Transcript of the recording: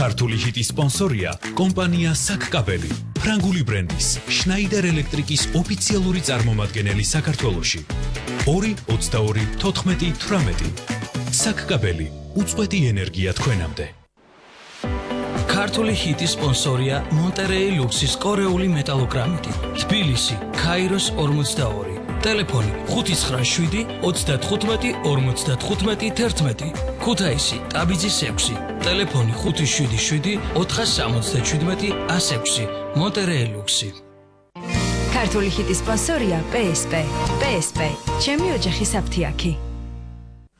ქართული ჰიტის სპონსორია კომპანია საკკაბელი, ფრანგული ბრენდის შნაიდერ ელექტრიკის ოფიციალური წარმომადგენელი საქართველოში. 2-22-14-18 საკკაბელი, უწყვეტი ენერგია თქვენამდე. ქართული ჰიტის სპონსორია მონტერეი ლუქსის კორეული მეტალოგრამიტი, თბილისი, ქაიროს 42, ტელეფონი 597-35-55-11, ქუთაისი, ტაბიძის 6, ტელეფონი 577-477-106, მონტერეი ლუქსი. ქართული ჰიტის სპონსორია PSP. PSP, ჩემი ოჯახის აფთიაქი.